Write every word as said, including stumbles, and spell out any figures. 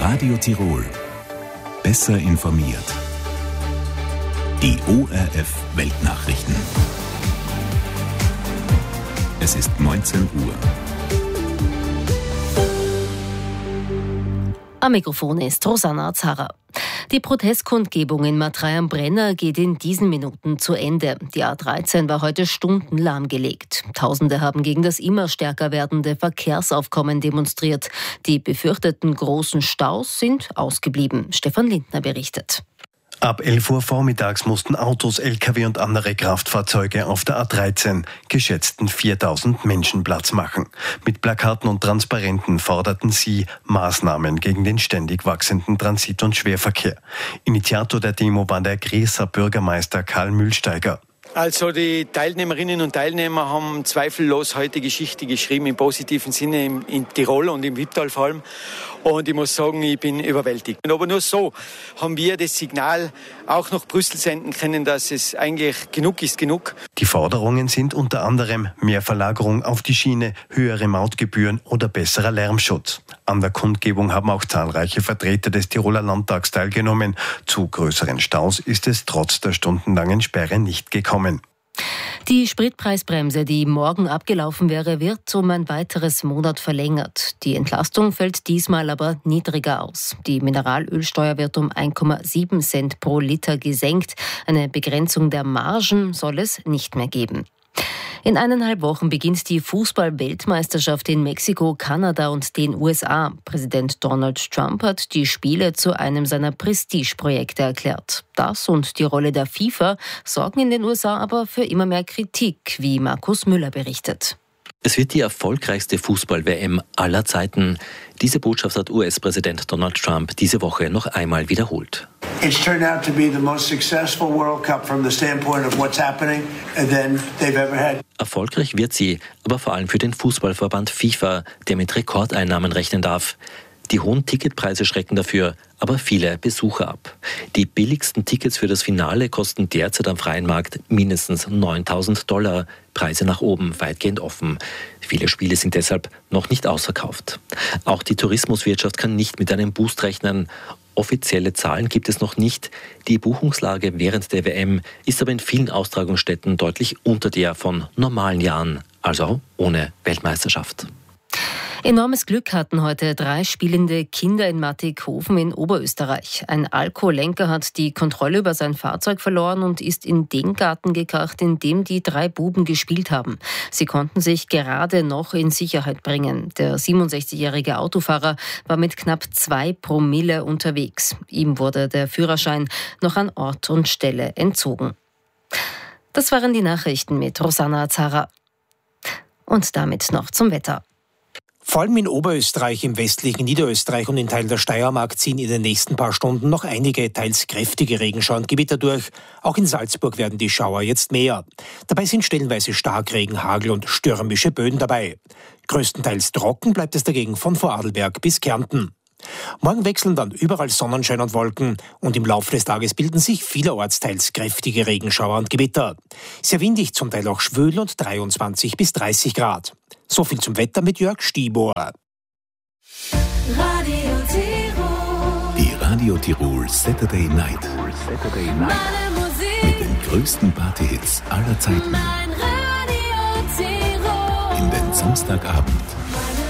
Radio Tirol. Besser informiert. Die O R F Weltnachrichten. Es ist neunzehn Uhr. Am Mikrofon ist Rosanna Zara. Die Protestkundgebung in Matrei am Brenner geht in diesen Minuten zu Ende. Die A dreizehn war heute Stunden lahmgelegt. Tausende haben gegen das immer stärker werdende Verkehrsaufkommen demonstriert. Die befürchteten großen Staus sind ausgeblieben. Stefan Lindner berichtet. Ab elf Uhr vormittags mussten Autos, L K W und andere Kraftfahrzeuge auf der A dreizehn geschätzten viertausend Menschen Platz machen. Mit Plakaten und Transparenten forderten sie Maßnahmen gegen den ständig wachsenden Transit- und Schwerverkehr. Initiator der Demo war der Grieser Bürgermeister Karl Mühlsteiger. Also die Teilnehmerinnen und Teilnehmer haben zweifellos heute Geschichte geschrieben, im positiven Sinne in, in Tirol und im Wipptal vor allem. Und ich muss sagen, ich bin überwältigt. Aber nur so haben wir das Signal auch nach Brüssel senden können, dass es eigentlich genug ist, genug. Die Forderungen sind unter anderem mehr Verlagerung auf die Schiene, höhere Mautgebühren oder besserer Lärmschutz. An der Kundgebung haben auch zahlreiche Vertreter des Tiroler Landtags teilgenommen. Zu größeren Staus ist es trotz der stundenlangen Sperre nicht gekommen. Die Spritpreisbremse, die morgen abgelaufen wäre, wird um ein weiteres Monat verlängert. Die Entlastung fällt diesmal aber niedriger aus. Die Mineralölsteuer wird um eins Komma sieben Cent pro Liter gesenkt. Eine Begrenzung der Margen soll es nicht mehr geben. In eineinhalb Wochen beginnt die Fußball-Weltmeisterschaft in Mexiko, Kanada und den U S A. Präsident Donald Trump hat die Spiele zu einem seiner Prestigeprojekte erklärt. Das und die Rolle der FIFA sorgen in den U S A aber für immer mehr Kritik, wie Markus Müller berichtet. Es wird die erfolgreichste Fußball-W M aller Zeiten. Diese Botschaft hat U S-Präsident Donald Trump diese Woche noch einmal wiederholt. It's turned out to be the most successful World Cup from the standpoint of what's happening and then they've ever had. Erfolgreich wird sie, aber vor allem für den Fußballverband FIFA, der mit Rekordeinnahmen rechnen darf. Die hohen Ticketpreise schrecken dafür, aber viele Besucher ab. Die billigsten Tickets für das Finale kosten derzeit am freien Markt mindestens neuntausend Dollar. Preise nach oben, weitgehend offen. Viele Spiele sind deshalb noch nicht ausverkauft. Auch die Tourismuswirtschaft kann nicht mit einem Boost rechnen. Offizielle Zahlen gibt es noch nicht. Die Buchungslage während der W M ist aber in vielen Austragungsstätten deutlich unter der von normalen Jahren, also ohne Weltmeisterschaft. Enormes Glück hatten heute drei spielende Kinder in Mattighofen in Oberösterreich. Ein Alkoholenker hat die Kontrolle über sein Fahrzeug verloren und ist in den Garten gekracht, in dem die drei Buben gespielt haben. Sie konnten sich gerade noch in Sicherheit bringen. Der siebenundsechzigjährige Autofahrer war mit knapp zwei Promille unterwegs. Ihm wurde der Führerschein noch an Ort und Stelle entzogen. Das waren die Nachrichten mit Rosanna Zara. Und damit noch zum Wetter. Vor allem in Oberösterreich, im westlichen Niederösterreich und in Teilen der Steiermark ziehen in den nächsten paar Stunden noch einige teils kräftige Regenschauer und Gewitter durch. Auch in Salzburg werden die Schauer jetzt mehr. Dabei sind stellenweise Starkregen, Hagel und stürmische Böen dabei. Größtenteils trocken bleibt es dagegen von Vorarlberg bis Kärnten. Morgen wechseln dann überall Sonnenschein und Wolken und im Laufe des Tages bilden sich vielerorts teils kräftige Regenschauer und Gewitter. Sehr windig, zum Teil auch schwül und dreiundzwanzig bis dreißig Grad. So viel zum Wetter mit Jörg Stieber. Radio Tirol. Die Radio Tirol Saturday Night. Saturday Night. Mit den größten Partyhits aller Zeiten. In den Samstagabend